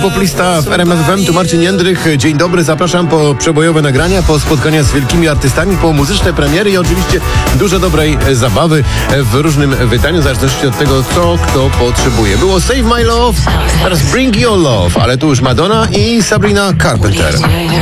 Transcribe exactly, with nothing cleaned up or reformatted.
Poplista w R M F F M, tu Marcin Jędrych. Dzień dobry, zapraszam po przebojowe nagrania, po spotkania z wielkimi artystami, po muzyczne premiery i oczywiście dużo dobrej zabawy w różnym wydaniu, w zależności od tego, co kto potrzebuje. Było Save My Love, teraz Bring Your Love, ale tu już Madonna i Sabrina Carpenter.